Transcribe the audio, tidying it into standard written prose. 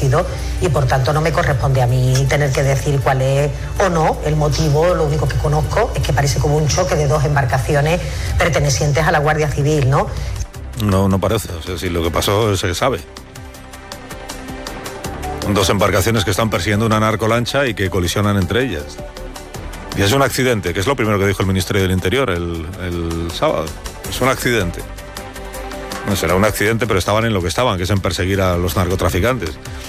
producido y por tanto no me corresponde a mí tener que decir cuál es o no el motivo. Lo único que conozco es que parece como un choque de dos embarcaciones pertenecientes a la Guardia Civil, ¿no? No parece, o sea, si lo que pasó se sabe. Dos embarcaciones que están persiguiendo una narcolancha y que colisionan entre ellas. Y es un accidente, que es lo primero que dijo el Ministerio del Interior el sábado. Es un accidente. No será un accidente, pero estaban en lo que estaban, que es en perseguir a los narcotraficantes.